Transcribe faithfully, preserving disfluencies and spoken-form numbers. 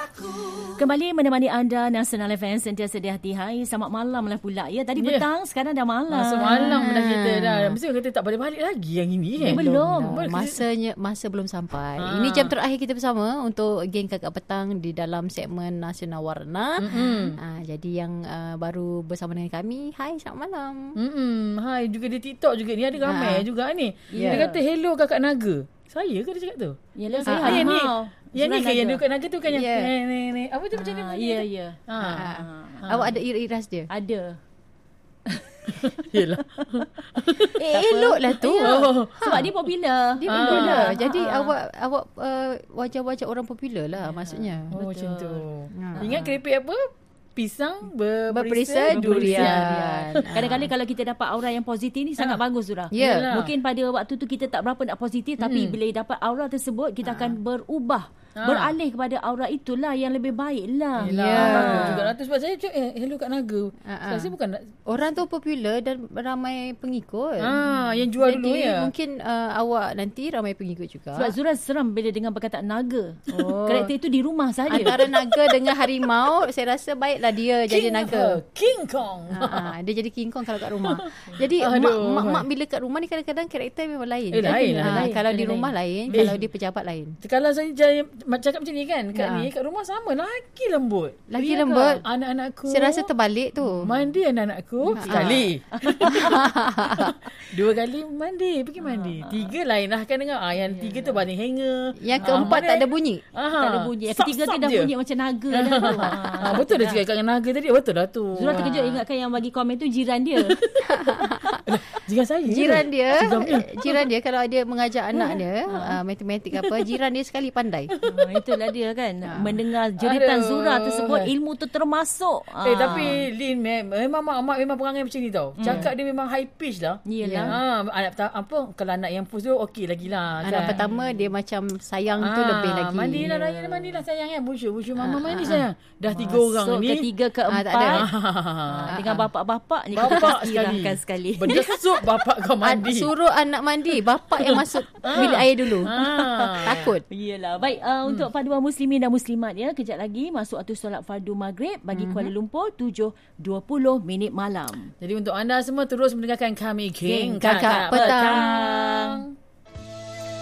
Kembali menemani anda Nasional F M sentiasa di hati. Hai, selamat malam lah pula ya. Tadi yeah. petang, sekarang dah malam. Masa malam dah kita dah. Mesti kata tak balik-balik lagi yang ini kan? Ya, belum. Nah, masanya masa belum sampai. Ha. Ini jam terakhir kita bersama untuk geng Kakak Petang di dalam segmen Nasional Warna. Mm-hmm. Ha, jadi yang uh, baru bersama dengan kami, hai, selamat malam. Mm-hmm. Hai, juga di TikTok juga ni ada ramai ha. juga ni. Yeah. Dia kata hello Kakak Naga. Saya ke dia cakap tu? Yalah, saya. Ha, yang ni. Yang ni ke yang duduk kat Naga tu kan yang yeah. ni ni. Apa tu macam ni? Ya ya. Ha. Awak ada iras dia? Ada. Yelah. Eh, eloklah tu. Oh. Sebab dia popular. Dia popular. Ha. Jadi ha. awak awak uh, wajah-wajah orang popular lah, ya. maksudnya. Oh, macam tu. Ha. Ingat keripik apa? Pisang ber- berperisa durian. durian. Kadang-kadang kalau kita dapat aura yang positif ni ha. sangat bagus Zura. Yeah. Mungkin pada waktu tu kita tak berapa nak positif, hmm. tapi bila dapat aura tersebut kita ha. akan berubah. Ha. Beralih kepada aura itulah yang lebih baik lah. Ya. Yeah. Juga lah tu sebab saya cakap eh, hello Kak Naga. Ha. Saya bukan nak... Orang tu popular dan ramai pengikut. Ha, yang jual jadi, dulu ya. Mungkin uh, awak nanti ramai pengikut juga. Sebab Zura seram bila dengar perkataan naga. Oh. Karakter itu di rumah saja. Antara naga dengan harimau, saya rasa baiklah dia King jadi naga. King Kong. Ha, dia jadi King Kong kalau kat rumah. Jadi mak-mak bila kat rumah ni kadang-kadang karakter memang lain. Eh, lain ha, lah. Kalau di rumah lain, eh. kalau dia pejabat lain. Kalau saya cakap macam ni kan, kat ha. ni kat rumah sama lagi lembut. Lagi ya lembut. Anak-anakku. Saya rasa terbalik tu. Mandi anak-anakku ha. sekali. Dua kali mandi, pergi mandi. Ha. Tiga lain lah kan dengar. Ah, yang yeah. tiga tu banding hanger. Yang keempat ha. tak ada bunyi. Aha. Tak ada bunyi. Yang ketiga tu dah bunyi macam naga dah tu. Ha, betul dah cakap dengan naga tadi. Betul dah tu. Zura terkejut ingatkan yang bagi komen tu jiran dia. Jiran saya. Jiran dia. Jiran dia kalau dia mengajar anak dia uh, matematik apa, jiran dia sekali pandai. Ha, itulah dia kan. Ha. Mendengar jeritan Aduh. Zura tersebut, ilmu tu termasuk. Eh ha. tapi Lin memang mak memang perangai macam ni tau. Hmm. Cakap dia memang high pitch lah. Yelah. Ha, anak apa kalau anak yang first tu okey lagi lah. Anak kan? Pertama dia macam sayang ha. tu lebih lagi. Mandilah yeah. raya mandilah sayang kan. Busuk busuk mama ha. mandi sayang. Dah tiga Masuk orang ni. Ketiga keempat. Ha, tak ada. Ha. Dengan bapak-bapak ni bapak kita sekali. sekali. Berdesuk bapak kau mandi. Suruh anak mandi, bapak yang masuk bilik air dulu. Takut. Iyalah. Baik, uh, hmm. untuk paduan muslimin dan muslimat ya, kejap lagi masuk waktu solat fardu maghrib bagi hmm. Kuala Lumpur tujuh dua puluh minit malam. Jadi untuk anda semua terus mendengarkan kami King Kakak, Kakak Petang. Petang.